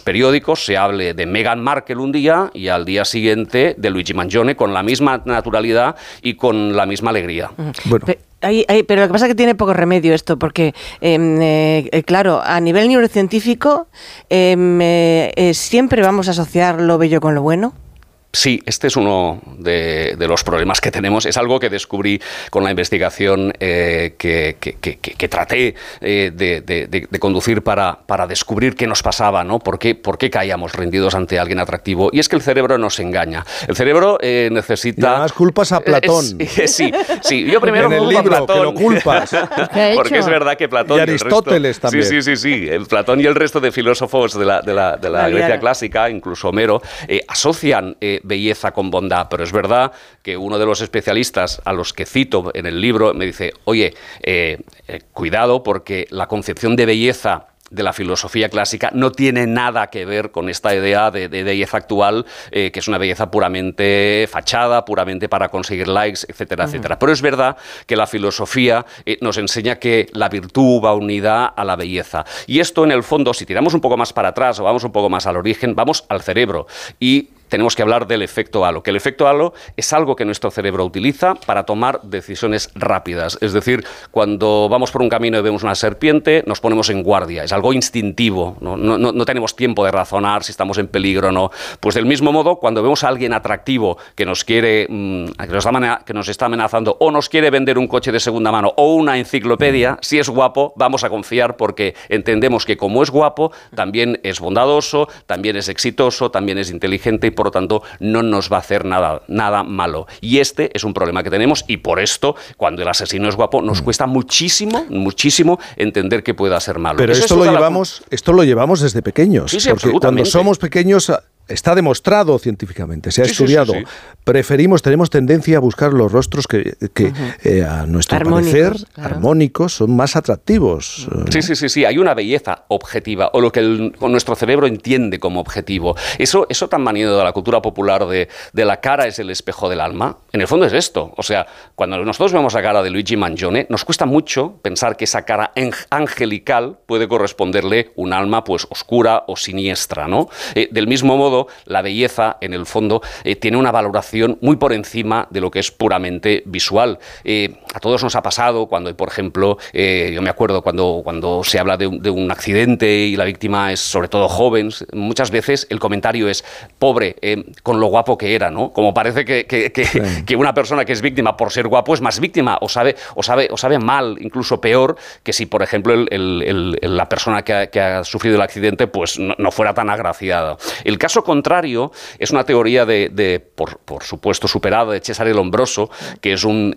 periódicos se hable de Meghan Markle un día y al día siguiente de Luigi Mangione con la misma naturalidad y con la misma alegría. Bueno. Pero lo que pasa es que tiene poco remedio esto, porque, claro, a nivel neurocientífico, siempre vamos a asociar lo bello con lo bueno. Sí, este es uno de los problemas que tenemos. Es algo que descubrí con la investigación que traté de conducir para descubrir qué nos pasaba, ¿no? ¿Por qué caíamos rendidos ante alguien atractivo? Y es que el cerebro nos engaña. El cerebro necesita... Y además culpas a Platón. Sí. Yo primero en el culpo libro, a Platón. que lo culpas. Porque es verdad que Platón y Aristóteles también. Sí. Platón y el resto de filósofos de la Grecia clásica, incluso Homero, asocian belleza con bondad, pero es verdad que uno de los especialistas a los que cito en el libro me dice, oye, cuidado porque la concepción de belleza de la filosofía clásica no tiene nada que ver con esta idea de belleza actual, que es una belleza puramente fachada, puramente para conseguir likes, etcétera, etcétera. Pero es verdad que la filosofía nos enseña que la virtud va unida a la belleza. Y esto, en el fondo, si tiramos un poco más para atrás o vamos un poco más al origen, vamos al cerebro. Y tenemos que hablar del efecto halo, que el efecto halo es algo que nuestro cerebro utiliza para tomar decisiones rápidas. Es decir, cuando vamos por un camino y vemos una serpiente, nos ponemos en guardia. Es algo instintivo, no tenemos tiempo de razonar si estamos en peligro o no. Pues del mismo modo, cuando vemos a alguien atractivo que nos quiere, que nos está amenazando o nos quiere vender un coche de segunda mano o una enciclopedia, si es guapo, vamos a confiar porque entendemos que como es guapo, también es bondadoso, también es exitoso, también es inteligente y por lo tanto no nos va a hacer nada malo. Y este es un problema que tenemos y por esto, cuando el asesino es guapo, nos cuesta muchísimo entender que pueda ser malo. Pero esto lo llevamos desde pequeños. Sí, porque cuando somos pequeños... Está demostrado científicamente, se ha estudiado. Sí. Tenemos tendencia a buscar los rostros que a nuestro parecer, armónicos, son más atractivos. Sí. Hay una belleza objetiva, o lo que nuestro cerebro entiende como objetivo. Eso tan manido de la cultura popular de la cara es el espejo del alma, en el fondo es esto. O sea, cuando nosotros vemos la cara de Luigi Mangione, nos cuesta mucho pensar que esa cara angelical puede corresponderle un alma pues oscura o siniestra, ¿no? Del mismo modo, la belleza, en el fondo, tiene una valoración muy por encima de lo que es puramente visual. A todos nos ha pasado cuando, por ejemplo, yo me acuerdo cuando se habla de un accidente y la víctima es sobre todo joven, muchas veces el comentario es pobre, con lo guapo que era, ¿no? Como parece que una persona que es víctima por ser guapo es más víctima o sabe mal, incluso peor, que si, por ejemplo, la persona que ha sufrido el accidente pues no fuera tan agraciada. El caso contrario es una teoría por supuesto superada de Cesare Lombroso, que es un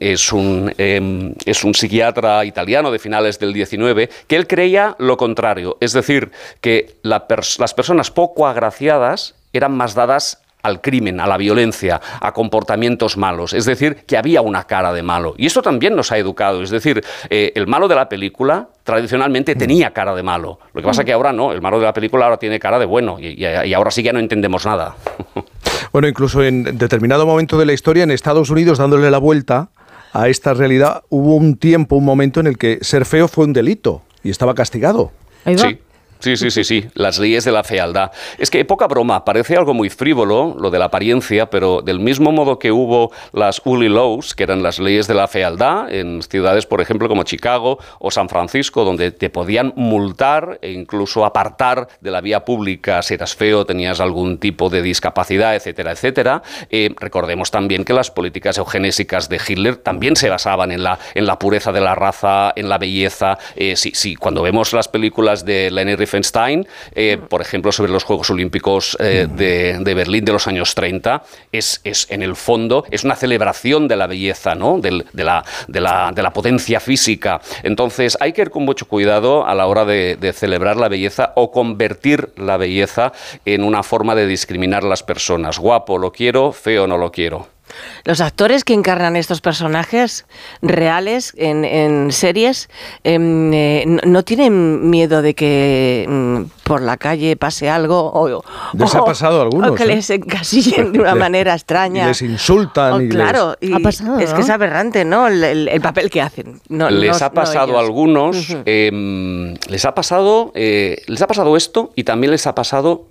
psiquiatra italiano de finales del XIX, que él creía lo contrario, es decir, que las personas poco agraciadas eran más dadas al crimen, a la violencia, a comportamientos malos. Es decir, que había una cara de malo. Y esto también nos ha educado. Es decir, el malo de la película tradicionalmente tenía cara de malo. Lo que pasa es que ahora no. El malo de la película ahora tiene cara de bueno. Y ahora sí que ya no entendemos nada. Bueno, incluso en determinado momento de la historia, en Estados Unidos, dándole la vuelta a esta realidad, hubo un momento en el que ser feo fue un delito y estaba castigado. Ahí va. Sí, las leyes de la fealdad. Es que, poca broma, parece algo muy frívolo, lo de la apariencia, pero del mismo modo que hubo las Uli Laws, que eran las leyes de la fealdad, en ciudades, por ejemplo, como Chicago o San Francisco, donde te podían multar e incluso apartar de la vía pública si eras feo, tenías algún tipo de discapacidad, etcétera, etcétera. Recordemos también que las políticas eugenésicas de Hitler también se basaban en la pureza de la raza, en la belleza. Cuando vemos las películas de Leni Riefenstahl, por ejemplo, sobre los Juegos Olímpicos de Berlín de los años 30, es en el fondo es una celebración de la belleza, ¿no? de la potencia física. Entonces hay que ir con mucho cuidado a la hora de celebrar la belleza o convertir la belleza en una forma de discriminar a las personas. Guapo lo quiero, feo no lo quiero. Los actores que encarnan estos personajes reales en series no tienen miedo de que por la calle pase algo les ha pasado a algunos, o que les encasillen de una manera extraña. Y les insultan. Claro, ha pasado, es que es aberrante, ¿no? El papel que hacen. Les ha pasado a algunos, les ha pasado esto y también les ha pasado